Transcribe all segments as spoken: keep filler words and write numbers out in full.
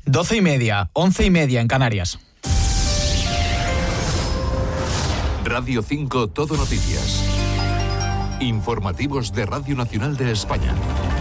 Doce y media, once y media en Canarias. Radio cinco Todo Noticias. Informativos de Radio Nacional de España.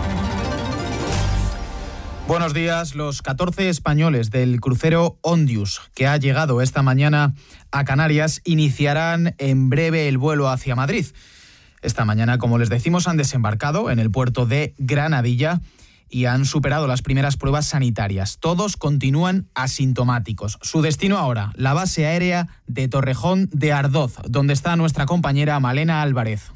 Buenos días. Los catorce españoles del crucero Ondius, que ha llegado esta mañana a Canarias, iniciarán en breve el vuelo hacia Madrid. Esta mañana, como les decimos, han desembarcado en el puerto de Granadilla y han superado las primeras pruebas sanitarias. Todos continúan asintomáticos. Su destino ahora, la base aérea de Torrejón de Ardoz, donde está nuestra compañera Malena Álvarez.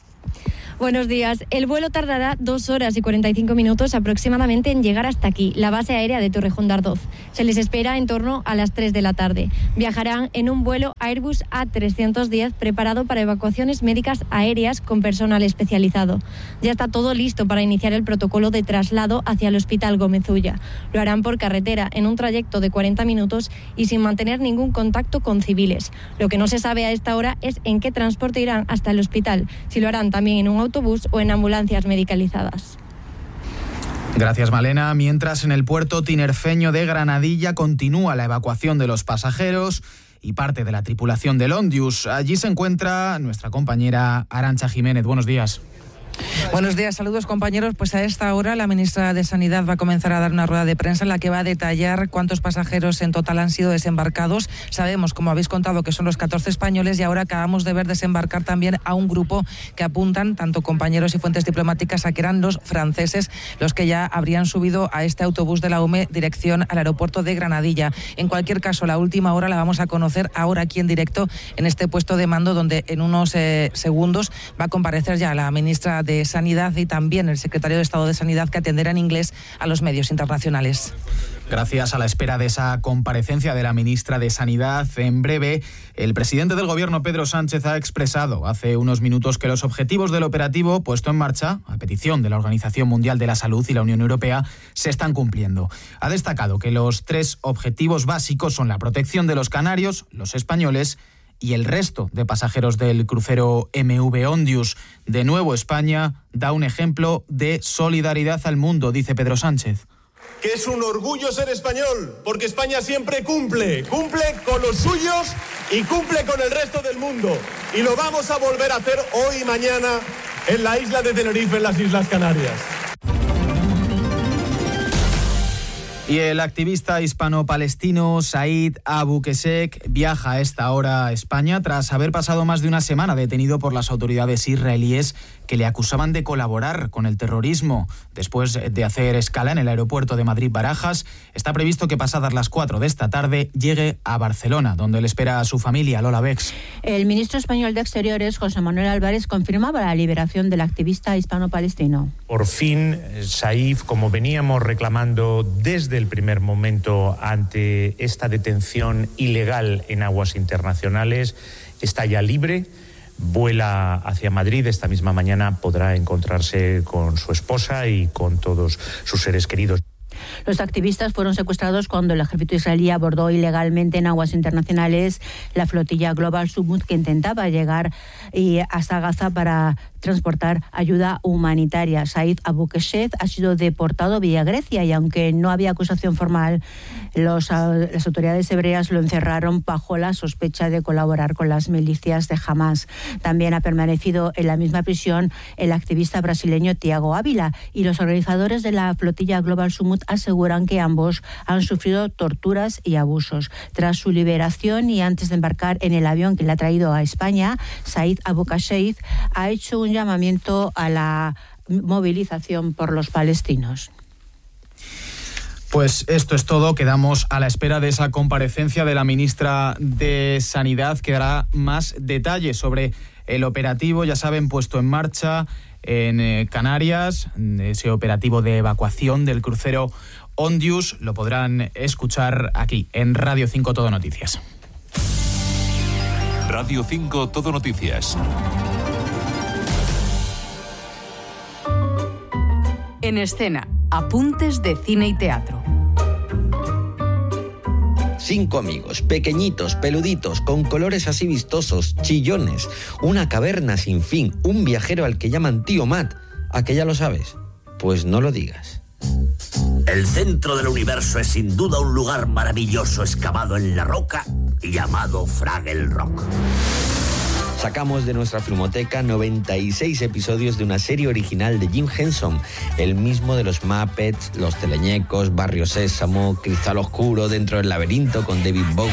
Buenos días. El vuelo tardará dos horas y cuarenta y cinco minutos aproximadamente en llegar hasta aquí, la base aérea de Torrejón de Ardoz. Se les espera en torno a las tres de la tarde. Viajarán en un vuelo Airbus A trescientos diez preparado para evacuaciones médicas aéreas con personal especializado. Ya está todo listo para iniciar el protocolo de traslado hacia el Hospital Gómez Ulla. Lo harán por carretera en un trayecto de cuarenta minutos y sin mantener ningún contacto con civiles. Lo que no se sabe a esta hora es en qué transporte irán hasta el hospital, si lo harán también en un autobús o en ambulancias medicalizadas. Gracias, Malena. Mientras en el puerto tinerfeño de Granadilla continúa la evacuación de los pasajeros y parte de la tripulación del Ondius. Allí se encuentra nuestra compañera Arantxa Jiménez. Buenos días. Buenos días, saludos compañeros. Pues a esta hora la ministra de Sanidad va a comenzar a dar una rueda de prensa en la que va a detallar cuántos pasajeros en total han sido desembarcados. Sabemos, como habéis contado, que son los catorce españoles y ahora acabamos de ver desembarcar también a un grupo que apuntan, tanto compañeros y fuentes diplomáticas, a que eran los franceses los que ya habrían subido a este autobús de la U M E dirección al aeropuerto de Granadilla. En cualquier caso, la última hora la vamos a conocer ahora aquí en directo en este puesto de mando, donde en unos eh, segundos va a comparecer ya la ministra de de Sanidad y también el secretario de Estado de Sanidad, que atenderá en inglés a los medios internacionales. Gracias a la espera de esa comparecencia de la ministra de Sanidad, en breve, el presidente del Gobierno, Pedro Sánchez, ha expresado hace unos minutos que los objetivos del operativo puesto en marcha, a petición de la Organización Mundial de la Salud y la Unión Europea, se están cumpliendo. Ha destacado que los tres objetivos básicos son la protección de los canarios, los españoles y el resto de pasajeros del crucero M V Ondius. De nuevo, España da un ejemplo de solidaridad al mundo, dice Pedro Sánchez. Que es un orgullo ser español, porque España siempre cumple, cumple con los suyos y cumple con el resto del mundo. Y lo vamos a volver a hacer hoy y mañana en la isla de Tenerife, en las Islas Canarias. Y el activista hispano-palestino Said Abu Qeshek viaja a esta hora a España tras haber pasado más de una semana detenido por las autoridades israelíes que le acusaban de colaborar con el terrorismo. Después de hacer escala en el aeropuerto de Madrid-Barajas, está previsto que pasadas las cuatro de esta tarde llegue a Barcelona, donde le espera a su familia. Lola Bex. El ministro español de Exteriores, José Manuel Álvarez, confirmaba la liberación del activista hispano-palestino. Por fin, Saif, como veníamos reclamando desde el primer momento ante esta detención ilegal en aguas internacionales, está ya libre, vuela hacia Madrid. Esta misma mañana podrá encontrarse con su esposa y con todos sus seres queridos. Los activistas fueron secuestrados cuando el ejército israelí abordó ilegalmente en aguas internacionales la flotilla Global Summit, que intentaba llegar hasta Gaza para transportar ayuda humanitaria. Said Abu Qeshek ha sido deportado vía Grecia y aunque no había acusación formal, los, las autoridades hebreas lo encerraron bajo la sospecha de colaborar con las milicias de Hamas. También ha permanecido en la misma prisión el activista brasileño Tiago Ávila, y los organizadores de la flotilla Global Summit aseguran que ambos han sufrido torturas y abusos. Tras su liberación y antes de embarcar en el avión que le ha traído a España, Said Abu Qeshek ha hecho un llamamiento a la movilización por los palestinos. Pues esto es todo. Quedamos a la espera de esa comparecencia de la ministra de Sanidad, que dará más detalles sobre el operativo, ya saben, puesto en marcha en Canarias, ese operativo de evacuación del crucero Ondius. Lo podrán escuchar aquí en Radio cinco Todo Noticias. Radio cinco Todo Noticias. En escena, apuntes de cine y teatro. Cinco amigos, pequeñitos, peluditos, con colores así vistosos, chillones, una caverna sin fin, un viajero al que llaman Tío Matt. ¿A que ya lo sabes? Pues no lo digas. El centro del universo es sin duda un lugar maravilloso excavado en la roca llamado Fraggle Rock. Sacamos de nuestra filmoteca noventa y seis episodios de una serie original de Jim Henson, el mismo de los Muppets, Los Teleñecos, Barrio Sésamo, Cristal Oscuro, Dentro del Laberinto con David Bowie.